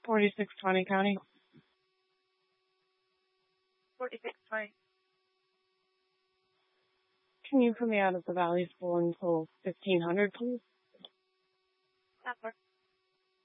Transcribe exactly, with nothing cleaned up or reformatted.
forty-six twenty County. forty-six twenty. Can you put me out of the Valley School until fifteen hundred, please? That works.